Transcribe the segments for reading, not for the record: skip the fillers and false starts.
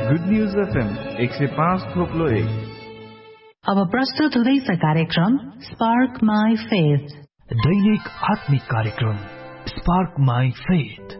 Good news FM 105.1। अब प्रस्तुत हुँदैछ कार्यक्रम स्पार्क माई फेथ, दैनिक आत्मिक कार्यक्रम स्पार्क माई फेथ।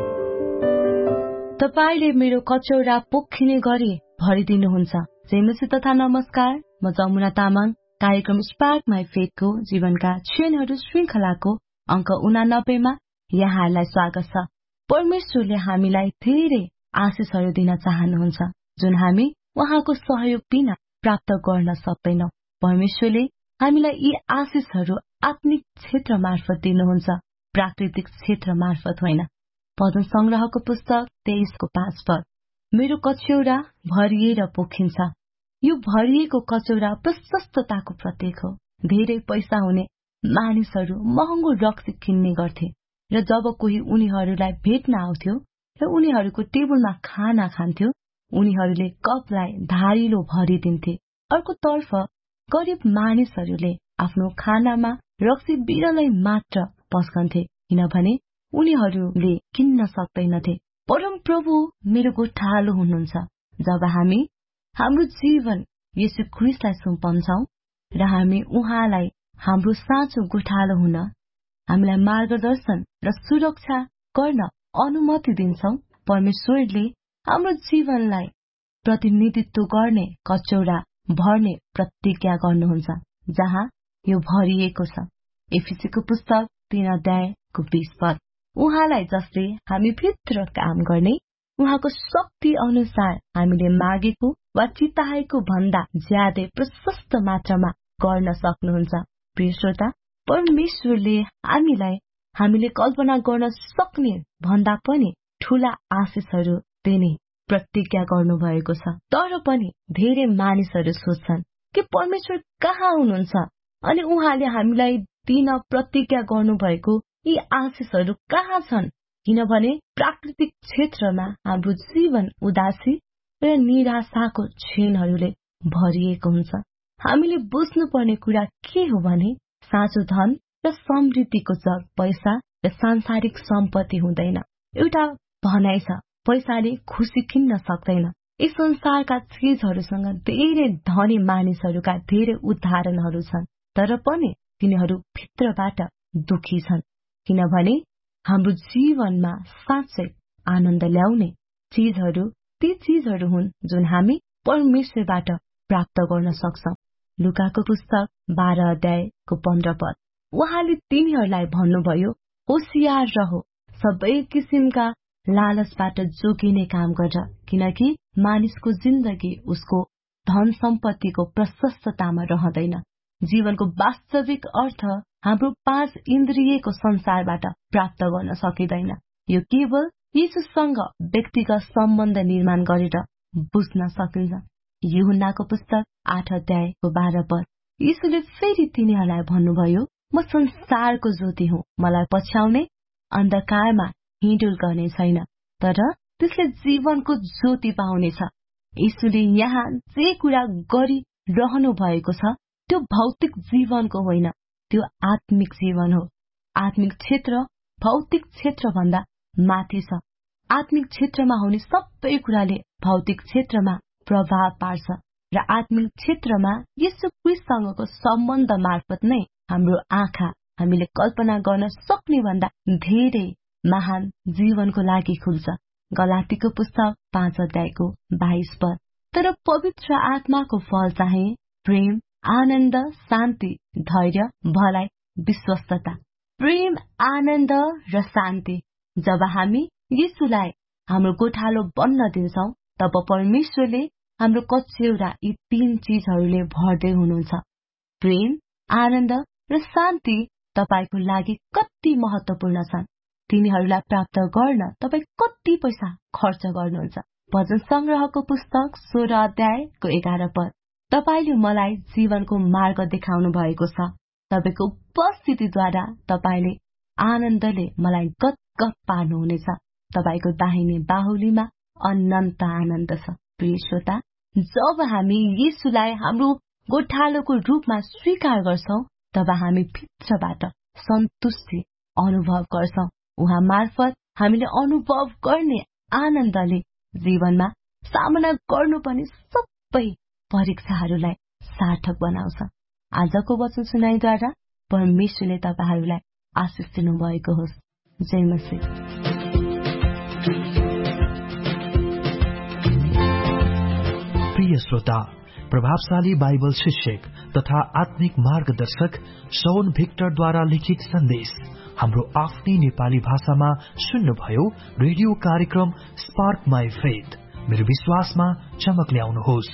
तपाईले मेरो कचौरा पोखिने गरी भरिदिनुहुन्छ। जयमसी तथा नमस्कार, म जमुना तामाङ। कार्यक्रम स्पार्क माई फेथको जीवनका क्षणहरू श्रृंखलाको अंक 89 मा यहाँलाई स्वागत छ। परमेश्वरले हामीलाई धेरै आशिषहरू दिन चाहनुहुन्छ, जुन हामी उहाँको सहयोग बिना प्राप्त गर्न सक्दैनौं। परमेश्वरले हामीलाई यी आशिषहरू आत्मिक क्षेत्र मार्फत दिनुहुन्छ, प्राकृतिक क्षेत्र मार्फत होइन। भजन संग्रहको पुस्तक 23:5 मेरो कचौरा भरिएर पोखिन्छ। यो भरिएको कचौरा प्रशस्तताको प्रतीक हो। धेरै पैसा हुने मानिसहरू महँगो रक्सी किन्ने गर्थे, र जब कोही उनीहरूलाई भेट्न आउँथ्यो र उनीहरूको टेबलमा खाना खान्थ्यो, उनीहरूले कपलाई धारिलो भरिदिन्थे। अर्कोतर्फ गरिब मानिसहरूले आफ्नो खानामा रक्सी बिरलै मात्र पस्कन्थे, किनभने उनीहरूले किन्न सक्दैनथे। परम प्रभु मेरो गोठालो हुनुहुन्छ। जब हामी हाम्रो जीवन येशू ख्रीष्टलाई सुम्पन्छौं र हामी उहाँलाई हाम्रो साँचो गोठालो हुन, हामीलाई मार्गदर्शन र सुरक्षा गर्न अनुमति दिन्छौं, परमेश्वरले हाम्रो जीवनलाई प्रतिनिधित्व गर्ने कचौरा भर्ने प्रतिज्ञा गर्नुहुन्छ, जहाँ यो भरिएको छ। एफिसीको पुस्तक 3:20 उहाँलाई जसले हामी भित्र काम गर्ने, उहाँको शक्ति अनुसार हामीले मागेको वा चिताएको भन्दा ज्यादै प्रशस्त मात्रामा गर्न सक्नुहुन्छ। प्रिय श्रोता, परमेश्वरले हामीलाई हामीले कल्पना गर्न सक्ने भन्दा पनि ठूला आशिषहरू दिने प्रतिज्ञा गर्नुभएको छ। तर पनि धेरै मानिसहरू सोच्छन् कि परमेश्वर कहाँ हुनुहुन्छ अनि उहाँले हामीलाई दिन प्रतिज्ञा गर्नुभएको यी आशिषहरू कहाँ छन्, किनभने प्राकृतिक क्षेत्रमा हाम्रो जीवन उदासी र निराशाको क्षणहरूले भरिएको हुन्छ। हामीले बुझ्नुपर्ने कुरा के हो भने, साँचो धन र समृद्धिको जग पैसा र सांसारिक सम्पत्ति हुँदैन। एउटा भनाइ छ, पैसाले खुशी किन्न सक्दैन। यस संसारका चीजहरूसँग धेरै धनी मानिसहरूका धेरै उदाहरणहरू छन्, तर पनि तिनीहरू भित्रबाट दुखी छन्, किनभने हाम्रो जीवनमा साँच्चै आनन्द ल्याउने चीजहरू ती चीजहरू हुन् जुन हामी परमेश्वरबाट प्राप्त गर्न सक्छौं। लुकाको पुस्तक 12:15 उहाँले तिनीहरूलाई भन्नुभयो, होशियार रहो, सबै किसिमका लालचबाट जोगिने काम गर, किनकि मानिसको जिन्दगी उसको धन सम्पत्तिको प्रशस्ततामा रहँदैन। जीवनको वास्तविक अर्थ हाम्रो 5 इन्द्रियको संसारबाट प्राप्त गर्न सकिँदैन। यो केवल यीशुसँग व्यक्तिगत सम्बन्ध निर्माण गरेर बुझ्न सकिन्छ। यूहन्नाको पुस्तक 8:12 यीशुले फेरि तिनीहरूलाई भन्नुभयो, म संसारको ज्योति हुँ, मलाई पछ्याउने अन्धकारमा हिँडुल गर्ने छैन, तर त्यसले जीवनको ज्योति पाउनेछ। यीशुले यहाँ जे कुरा गरिरहनु भएको छ त्यो भौतिक जीवनको होइन, त्यो आत्मिक जीवन हो। आत्मिक क्षेत्र भौतिक क्षेत्र भन्दा माथि छ। आत्मिक क्षेत्रमा हुने सबै कुराले भौतिक क्षेत्रमा प्रभाव पार्छ, र आत्मिक क्षेत्रमा येशू ख्रीष्टसँगको सम्बन्ध मार्फत नै हाम्रो आँखा हामीले कल्पना गर्न सक्ने भन्दा धेरै महान जीवनको लागि खुल्छ। गलातीको पुस्तक 5:22 तर पवित्र आत्माको फल चाहिँ प्रेम, आनन्द, शान्ति, धैर्य, भलाइ, विश्वस्तता। प्रेम, आनन्द र शान्ति। जब हामी यीशुलाई हाम्रो गोठालो बन्न दिन्छौं, तब परमेश्वरले हाम्रो कचौरा यी 3 चीजहरूले भर्दै हुनुहुन्छ। प्रेम, आनन्द र शान्ति तपाईको लागि कति महत्वपूर्ण छन्, तिनीहरूलाई प्राप्त गर्न तपाई कति पैसा खर्च गर्नुहुन्छ। भजन संग्रहको पुस्तक 16:11 तपाईले मलाई जीवनको मार्ग देखाउनु भएको छ, तपाईको उपस्थितिद्वारा तपाईले आनन्दले मलाई गदगद पार्नुहुनेछ। तपाईको दाहिने बाहुलीमा अनन्त आनन्द छ। प्रिय श्रोता, जब हामी यीशुलाई हाम्रो गोठालोको रूपमा स्वीकार गर्छौं, तब हामी भित्रबाट सन्तुष्टि अनुभव गर्छौं। उहाँ मार्फत हामीले अनुभव गर्ने आनन्दले जीवनमा सामना गर्नुपर्ने सबै परीक्षाहरूलाई सार्थक बनाउँछ। आजको वचन सुनाइद्वारा परमेश्वरले तपाईहरूलाई आशिष दिनुभएको होस्। जय मसीह। प्रिय श्रोता, प्रभावशाली बाइबल शिक्षक तथा आत्मिक मार्गदर्शक शौन भिक्टरद्वारा लिखित सन्देश हाम्रो आफ्नै नेपाली भाषामा सुन्नुभयो। रेडियो कार्यक्रम स्पार्क माई फेथ, मेरो विश्वासमा चमक ल्याउनुहोस्।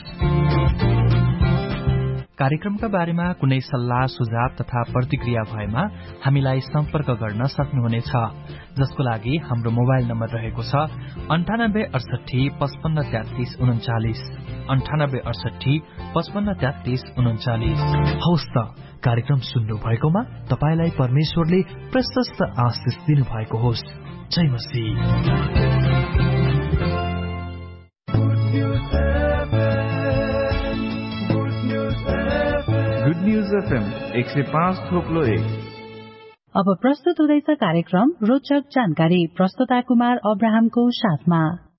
कार्यक्रमका बारेमा कुनै सल्लाह सुझाव तथा प्रतिक्रिया भएमा हामीलाई सम्पर्क गर्न सक्नुहुनेछ, जसको लागि हाम्रो मोबाइल नम्बर रहेको छ 98 68 55 33 39 98 68 55 33 39। हवस् त, कार्यक्रम सुन्नु भएकोमा तपाईलाई परमेश्वरले प्रशस्त आशिष दिनु भएको होस्। जय मसीह। Good news FM 105.1। अब प्रस्तुत हुँदैछ कार्यक्रम रोचक जानकारी, प्रस्तोता कुमार अब्राहमको साथमा।